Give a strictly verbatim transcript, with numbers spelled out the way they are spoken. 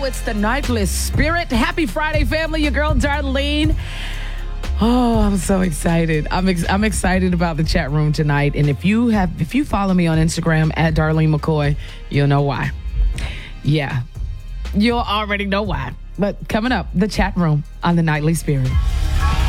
It's the Nightly Spirit. Happy Friday, family. Your girl, Darlene. Oh, I'm so excited. I'm ex- I'm excited about the chat room tonight. And if you have, if you follow me on Instagram at Darlene McCoy, you'll know why. Yeah, you'll already know why. But coming up, the chat room on the Nightly Spirit.